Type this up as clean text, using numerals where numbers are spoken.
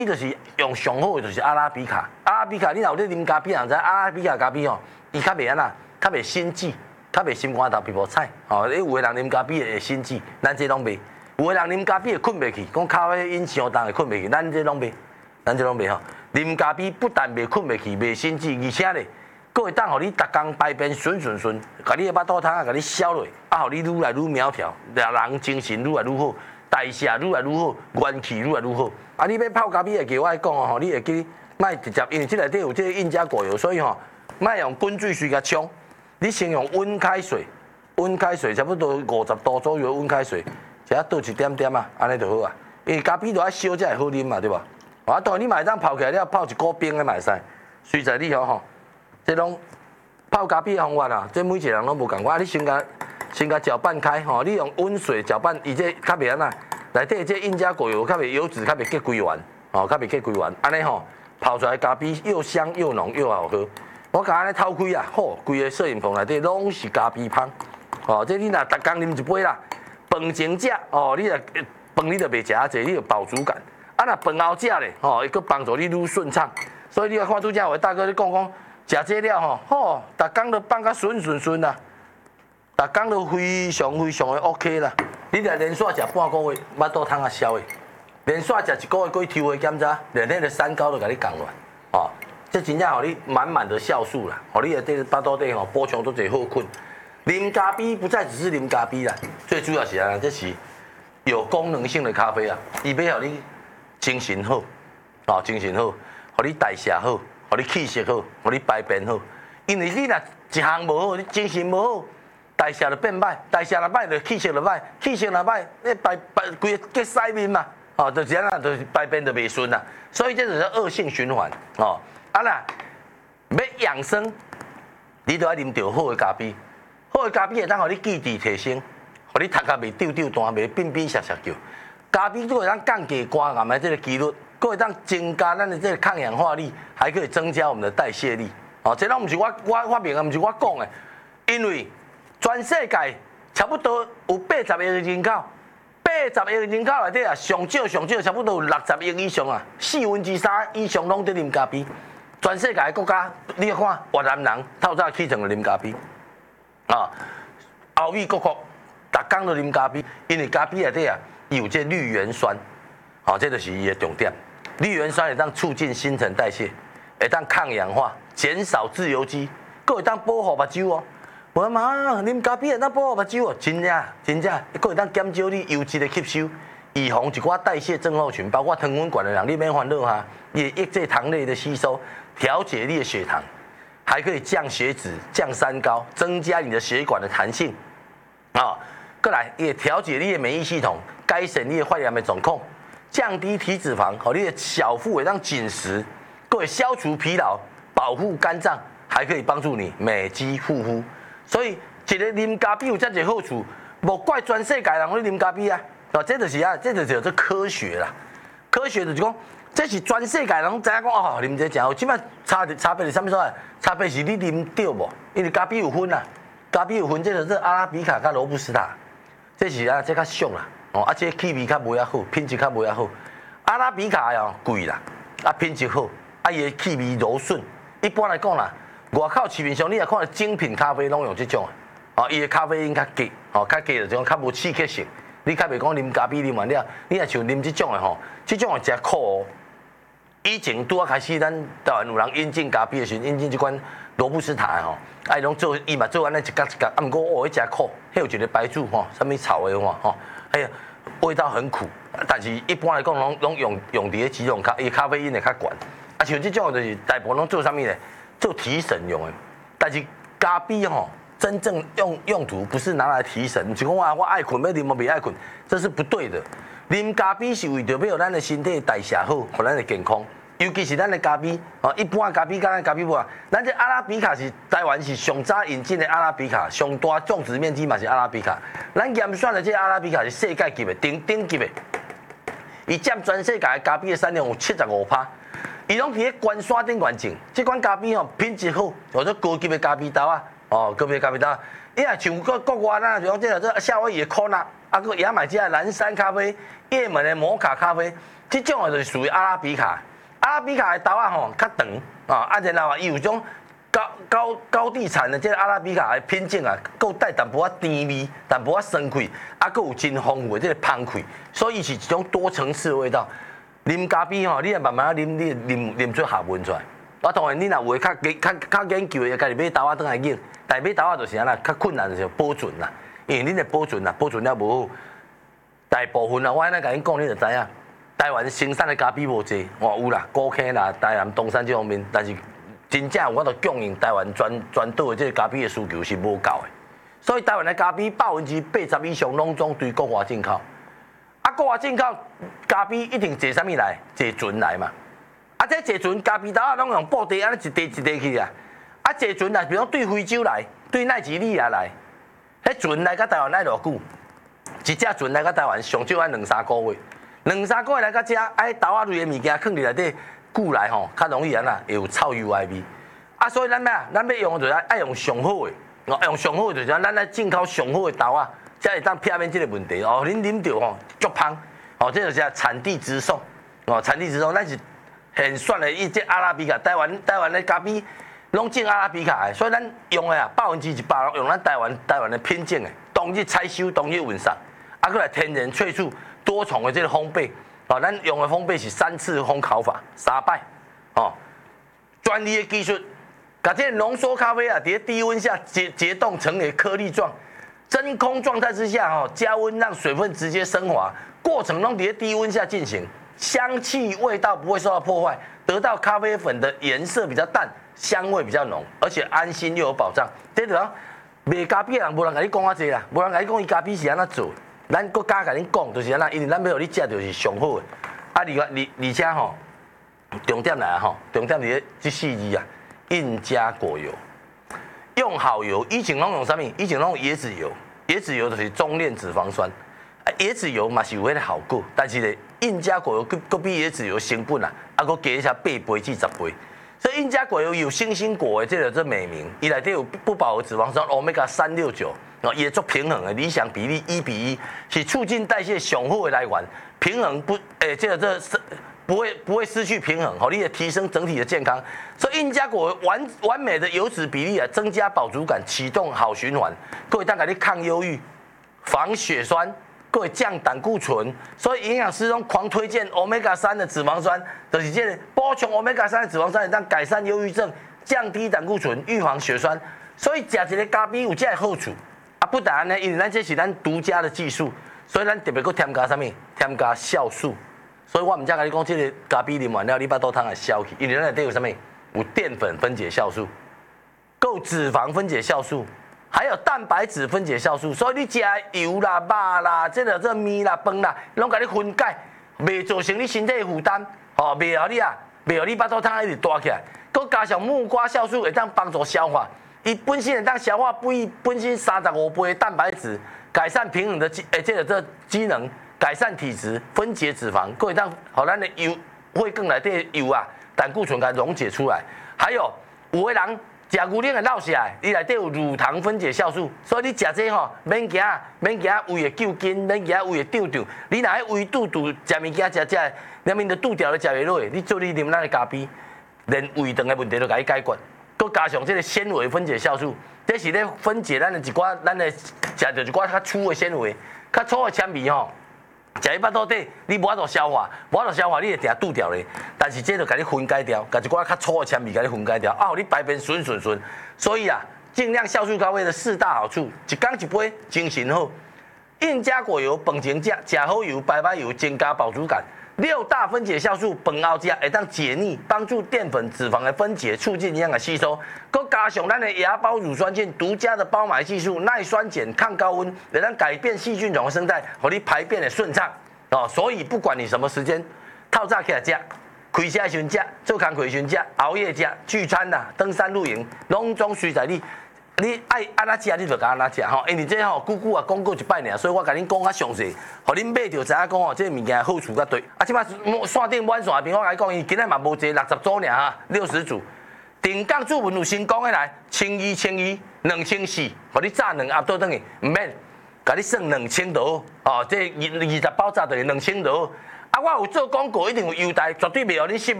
伊就是用上好的就是阿拉比卡，阿拉比卡你若有咧啉咖啡，人知阿拉比卡咖啡吼，伊较袂安那，较袂心悸，较袂心肝头皮肤菜，吼，你有个人啉咖啡会心悸，咱这拢袂；有个人啉咖啡会困袂去，讲咖啡因伤重会困袂去，咱这拢袂，咱这拢袂吼。啉咖啡不但袂困袂去，袂心悸，而且咧，佫会当互你逐工排便顺，甲你的巴肚汤啊，甲你消落，啊，互你愈来愈苗条，人精神愈来愈好。代谢愈来愈好，元气愈来愈好。啊，你要泡咖啡会记我爱讲哦，吼，你会记卖直接，因为这内底有这个印加果油，所以吼，卖用滚水水甲冲。你先用温开水，差不多50度左右的温开水，只倒一点点啊，安尼就好啊。因为咖啡都要烧才会好啉嘛，对吧？啊，当然你嘛会当泡起来，你要泡一股冰的嘛会使。随在你吼，这种泡咖啡的方法啊，这每一个人拢无共款。你先甲搅拌开吼，你用温水搅拌，伊这较袂安那，内底这印加果油较袂油脂较袂结规完，吼，较袂结规完，安尼吼泡出来咖啡又香又浓又好喝。我甲安尼偷开啊，吼，规个摄影棚内底拢是咖啡香，吼，这你若逐工啉一杯啦，饭前食，哦，你若饭你就袂食啊济，你有饱足感。啊，若饭后食咧，吼，伊佫帮助你愈顺畅。所以你若看拄则有大哥你讲食这了吼，吼，逐工都放甲顺啦。逐工都非常的 OK 啦！你若连续食半个月，巴肚汤啊消的；连续食一个月过抽的检查，连迄个三高都甲你降落，哦，这真正互你满满的酵素啦，互你的这个巴肚底吼补充都侪好困。啉咖啡不再只是啉咖啡啦，最主要是啊，这是有功能性的咖啡啊，伊要互你精神好，哦，精神好，互你代谢好，互你气色好，互你排便好。因为你若一项无好，你精神无好。代谢就变歹，代谢若歹就气色就歹，气色若歹，你排规个结屎面嘛，哦，就是安那，就是排便就袂顺啦，所以这就是恶性循环，哦，啊啦，要养生，你都要啉到好的咖啡，好的咖啡会当互你记忆提升，互你头壳袂丢大，袂变变涩叫，咖啡都会当降低肝癌的这个几率，佫会当增加咱的这个抗氧化力，还可以增加我们的代谢力，哦，这拢毋是我发明的，毋是我讲的，因为全世界差不多有80亿的人口，80亿的人口内底啊，上少差不多有60亿以上啊，3/4以上拢在啉咖啡。全世界的国家，你看越南人透早起床就啉咖啡，啊，欧美各国逐工都啉咖啡，因为咖啡内底啊有这绿原酸，哦，这就是伊的重点。绿原酸会当促进新陈代谢，会当抗氧化，减少自由基，佫会当保护目睭哦。我妈啉咖啡会当保护目睭哦，真正，佫会当减少你油脂的吸收，预防一寡代谢症候群，包括糖分高的人，你免烦恼哈，也抑制糖类的吸收，调节你的血糖，还可以降血脂、降三高，增加你的血管的弹性，啊，过来也调节你的免疫系统，改善你的发炎的状况，降低体脂肪，和你的小腹会当紧实，佫会消除疲劳，保护肝脏，还可以帮助你美肌护肤。所以，一个啉咖啡有遮侪好处，无怪全世界人拢啉咖啡啊！哦，这就是啊，这就是做科學啦。科學就是講，這是全世界人知影講哦，啉這真好。即擺差別是啥物所在？差別是你啉對無？因為咖啡有分啊，咖啡有分，這就是阿拉比卡甲羅布斯塔，這是啊，這較俗啦。哦，啊，這氣味較無遐好，品質較無遐好。阿拉比卡哦貴啦，啊品質好，啊伊的氣味柔順。一般來講啦。外口市面上，你若看到精品咖啡拢用这种啊，哦，伊的咖啡因较低，哦，较低就种较无刺激性。你较袂讲啉咖啡啉完了，你若像啉这种的吼，这种的真苦哦。以前拄啊开始，咱台湾有人引进咖啡的时候，引进这款罗布斯塔的吼，啊伊拢做伊嘛做安尼一角一角，啊毋过哦，迄真苦，迄有一个白醋吼，啥物草的吼，哎呀，味道很苦，但是一般来讲拢用伫几种咖啡因的较悬，啊像这种就是大部分拢做啥物咧？做提神用的，但是咖啡吼，真正用途不是拿来提神，不是讲我爱困要啉我袂爱困，这是不对的。啉咖啡是为着要咱的身体代谢好，互咱的健康。尤其是咱的咖啡，哦，一般的咖啡跟咱咖啡无啊，咱这阿拉比卡是台湾是上早引进的阿拉比卡，上大种植面积嘛是阿拉比卡。咱验算的这阿拉比卡是世界级的顶级的，伊占全世界的咖啡的产量有75%。伊拢伫咧关山顶关种，即款咖啡吼品质好，或者高级的咖啡豆啊，哦，高级的咖啡豆， 你若像国外那像这夏威夷的可纳，个牙买加的蓝山咖啡、也门的摩卡咖啡，这种就是属于阿拉比卡。阿拉比卡的豆仔吼较长然后伊有种高地产的这个阿拉比卡的品种啊，够带淡薄仔甜味，淡薄仔酸气，够有真丰富的这个香气，所以是一种多层次的味道。啉咖啡吼，你也慢慢啉，你啉出学问出来。我当然，你若有较研究的，家己买豆仔倒来用，但买豆仔就是安那较困难的就是保存啦，因为恁的保存了无好，大部分我安尼甲恁讲，你就知影。台湾生产的咖啡无济，有啦，高坑啦，台南东山这方面，但是真正有法度供应台湾全岛的这个咖啡的需求是无够的，所以台湾的咖啡80%以上拢总对国外进口，国外进口咖啡一定坐啥物来？坐船来嘛，这坐船咖啡豆仔拢用布袋安尼一袋去啊，坐船来，比如对非洲来，对奈及利亚来，迄船来到台湾来偌久？一只船来到台湾上少爱2-3个月。2-3个月来到遮，豆仔类的物件放伫内底久来吼，较容易安那会有臭油的味。所以咱要用就是爱用上好的，用上好的就是咱来进口上好的豆仔，才会当避免这个问题。恁啉到吼足香，这就是产地直送，产地直送，咱是很选的一只阿拉比卡，台湾的咖啡拢进阿拉比卡的，所以咱用的100%用咱台湾的品种的，当日采收，当日运送，过来天然萃取。多重的这个烘焙，咱用的烘焙是3次烘烤法，3摆，专利的技术，把这个浓缩咖啡啊，在低温下结冻成为颗粒状，真空状态之下，加温让水分直接升华，过程中在低温下进行，香气味道不会受到破坏，得到咖啡粉的颜色比较淡，香味比较浓，而且安心又有保障。这就卖咖啡的人无人跟你讲啊，这啦，无人跟你讲伊咖啡是安怎做。咱国家甲恁讲，就是安那，因为咱要互你食就是上好的。而且重点来重点伫这4字啊，印加果油，用好油。以前拢用啥物？以前拢用椰子油，椰子油就是中链脂肪酸。椰子油嘛是有迄个效果，但是咧，印加果油佫比椰子油成本佫加一下8倍至10倍。所以印加果油有星星果的这美名，伊内底有不饱和脂肪酸 Omega 369。也做平衡的理想比例1:1，是促进代谢上好的来源，平衡不会失去平衡，你也提升整体的健康。所以印加果完美的油脂比例啊，增加饱足感，启动好循环，各位当给你抗忧郁、防血栓，各位降胆固醇。所以营养师都狂推荐 Omega 3的脂肪酸，就是这个补充 Omega 3的脂肪酸，让改善忧郁症、降低胆固醇、预防血栓。所以食一个咖啡有这个好处。不但呢，因为咱这是咱独家的技术，所以咱特别搁添加啥物？添加酵素。所以我唔才甲你讲，这个咖啡啉完了，你把豆汤给消去，因为咱内底有啥物？有淀粉分解酵素，够脂肪分解酵素，还有蛋白质分解酵素。所以你食油啦、肉啦、这面啦、饭啦，拢甲你分解，袂造成你身体的负担，袂互你把豆汤一直大起来。搁加上木瓜酵素，会当帮助消化。伊本身会当消化本身35倍的蛋白质，改善平衡的这机能，改善体质，分解脂肪，可以当好咱的油会更内底油啊，胆固醇给溶解出来。还有的人食牛奶会落下来，伊内底有乳糖分解酵素，所以你食这免惊胃会揪筋，免惊胃会胀胀。你若喺胃肚食物件食，连面的肚条都食袂落，你做你啉咱的咖啡，连胃肠的问题都甲你解决。搁加上这个纤维分解酵素，这是咧分解咱的一寡，咱的食到一寡较粗的纤维，较粗的纤维食一巴肚底，你无法度消化，你会定肚条咧。但是这就甲你分解掉，甲一寡较粗的纤维甲你分解掉，你排便顺。所以尽量酵素咖啡的4大好处：一天一杯，精神好；印加果油，饭前食，食好油，白油，增加饱足感。6大分解酵素，饭后食会当解腻，帮助淀粉、脂肪的分解，促进营养的吸收。搁加上咱的芽孢乳酸菌独家的包埋技术，耐酸碱、抗高温，会当改变细菌种的生态，让你排便的顺畅。所以不管你什么时间，透早起来食，开车时食，做工课时食，熬夜食，聚餐啦、登山露营，拢总随在你。你爱安怎食，你就安怎食因为这久久讲过一摆尔，所以我甲恁讲较详细，互恁买着知影讲这个物件好处较对。即摆线顶满线边，我甲你讲，伊今日嘛无济60组尔60组， 定岗主文有先讲的来，1200，2400，互你炸2盒倒转去，唔免，甲你算2000多，哦，这20包炸等于2000多。啊，我有做广告，一定有优待，绝对袂互你失